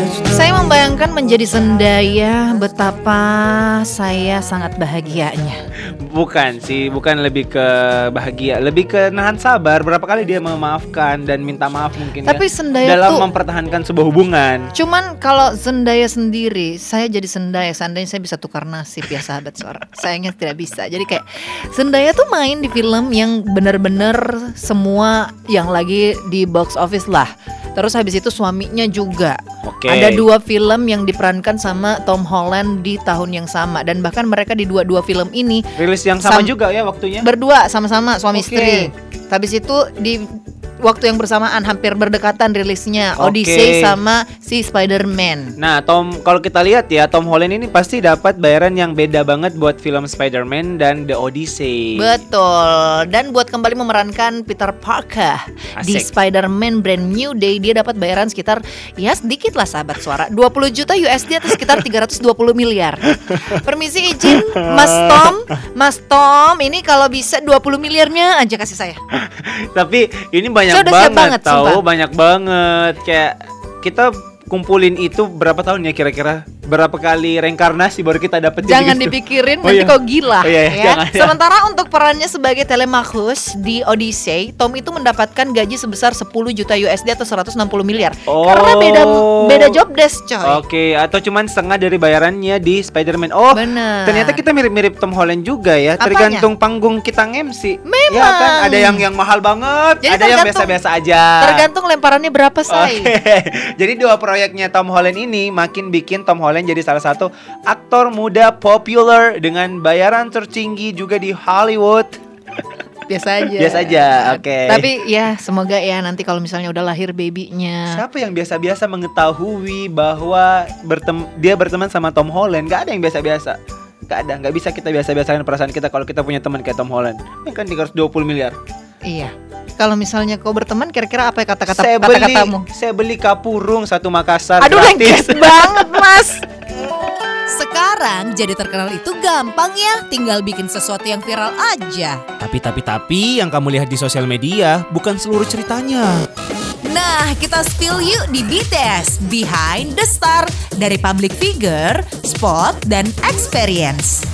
Saya membayangkan menjadi Zendaya, betapa saya sangat bahagianya. Bukan sih, bukan lebih ke bahagia, lebih ke nahan sabar. Berapa kali dia memaafkan dan minta maaf mungkin Tapi ya Zendaya dalam tuh, mempertahankan sebuah hubungan. cuman kalau Zendaya sendiri, saya jadi Zendaya, seandainya saya bisa tukar nasib ya sahabat suara. Sayangnya tidak bisa. Jadi kayak Zendaya tuh main di film yang benar-benar semua yang lagi di box office lah. Terus habis itu suaminya juga. Oke. Ada 2 film yang diperankan sama Tom Holland di tahun yang sama. Dan bahkan mereka di dua film ini Rilis yang sama juga ya waktunya. berdua sama-sama suami Oke. istri. Habis itu di waktu yang bersamaan hampir berdekatan rilisnya Oke. Odyssey sama si Spider-Man. Nah, kalau kita lihat ya, Tom Holland ini pasti dapat bayaran yang beda banget buat film Spider-Man dan The Odyssey. Betul. Dan buat kembali memerankan Peter Parker di Asik. Spider-Man Brand New Day, dia dapat bayaran sekitar ya sedikit lah sahabat suara, 20 juta USD atau sekitar 320 miliar. Permisi izin Mas Tom, ini kalau bisa 20 miliarnya aja kasih saya. Tapi ini banyak Saya udah siap banget banget, tahu, sumpah. banyak banget. Kayak kita kumpulin itu berapa tahun ya kira-kira? Berapa kali reinkarnasi baru kita dapetin Jangan gitu. dipikirin Oh nanti iya. kok gila Oh iya, ya. jangan, ya. Sementara untuk perannya sebagai Telemachus di Odyssey, Tom itu mendapatkan gaji sebesar 10 juta USD atau 160 miliar. Oh. Karena beda job desk coy. Oke, atau cuman setengah dari bayarannya di Spider-Man. Oh, Bener. ternyata kita mirip-mirip Tom Holland juga ya. Apanya? Tergantung panggung kita nge-MC. Memang. Ya kan, ada yang mahal banget, Jadi ada yang tergantung- biasa-biasa aja. Tergantung lemparannya berapa say. Oke, jadi 2 proyeknya Tom Holland ini makin bikin Tom Holland jadi salah satu aktor muda populer dengan bayaran tertinggi juga di Hollywood. Biasa aja. Biasa aja, oke. Tapi ya semoga ya nanti kalau misalnya udah lahir babynya. Siapa yang biasa-biasa mengetahui bahwa dia berteman sama Tom Holland? Gak ada yang biasa-biasa. Gak ada, gak bisa kita biasa-biasain perasaan kita kalau kita punya teman kayak Tom Holland. Ini kan 320 miliar. Iya. Kalau misalnya kau berteman, kira-kira apa ya Saya beli kapurung satu Makassar Aduh gratis. lengket banget mas. Sekarang jadi terkenal itu gampang ya, tinggal bikin sesuatu yang viral aja. Tapi yang kamu lihat di sosial media bukan seluruh ceritanya. Nah, kita spill yuk di BTS Behind the Star, dari public figure, spot, dan experience.